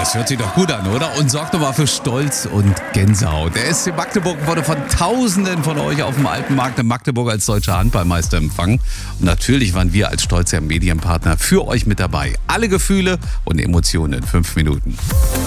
Das hört sich doch gut an, oder? Und sorgt doch mal für Stolz und Gänsehaut. Der SC Magdeburg wurde von Tausenden von euch auf dem Alpenmarkt in Magdeburg als deutscher Handballmeister empfangen. Und natürlich waren wir als stolzer Medienpartner für euch mit dabei. Alle Gefühle und Emotionen in 5 Minuten.